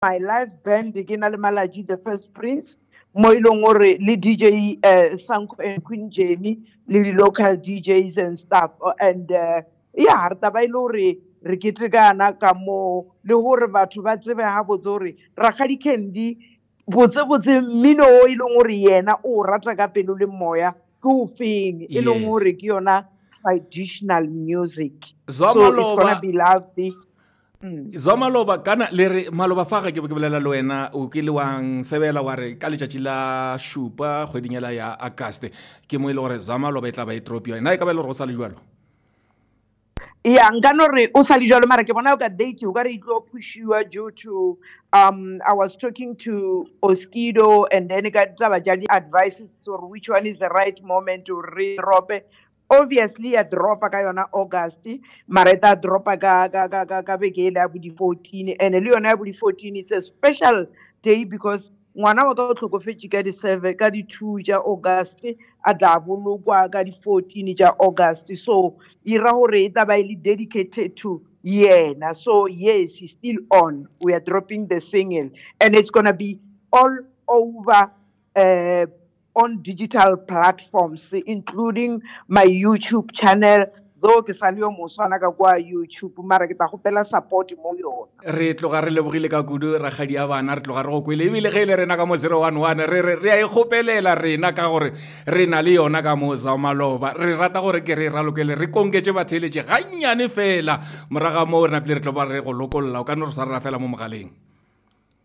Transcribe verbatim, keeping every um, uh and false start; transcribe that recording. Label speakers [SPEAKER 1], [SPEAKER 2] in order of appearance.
[SPEAKER 1] my live band ke na le Malaji the First Prince mo ileng gore le D J uh, Sanko and Queen Jenny le di local D Js and stuff and uh, yeah re taba ile gore re ketekana ka mo le gore batho ba tsebe ha botse gore Rakgadi Candy botse botse mmino o ileng gore yena o rata ka pelo le moya ke o feng e leng gore ke yona traditional music. So it's gonna be lovely.
[SPEAKER 2] Zwa Maloba kana le re Maloba fa ga ke bolela le wena o ke le wang sebela wa re ka letšatši la shupa kgweding ya Auguste ke mo ile gore Zwa Maloba e tla ba e tropio na e ka ba le gore o sa le jwalo.
[SPEAKER 1] Yeah, ngano re o sa le jwalo mara ke bona o ka date o ka re tlo pushiwa due to um I was talking to Oskido and then got taba jadi advices or which one is the right moment to re-rope. Obviously a drop ka yona August mara ta drop ka ka ka ka ka beke la budi fourteen and le yona budi fourteen it's a special day because ngwana wa ka o tlhokofetse ka di seven ka di two ja August a tla bolokwa ka di fourteen ja August so ira hore eta ba ile dedicated to yena so yes he's still on we are dropping the single and it's going to be all over uh on digital platforms including my YouTube channel though ke sa le yo moswana ka kwa YouTube mara ke ta gopela support mo yona
[SPEAKER 2] re tloga re lebogile ka kudu Rakgadi ya bana re tloga re go kwele ebile ge ile rena ka mo zero one one re re re a igopelela rena ka gore re na le yona ka mo Zwa Maloba re rata gore ke re ralokele re konketse batheletše ga nnyane fela moraga mo re na pele re tlo ba re go lokolla o ka no re sa rena fela mo mogaleng.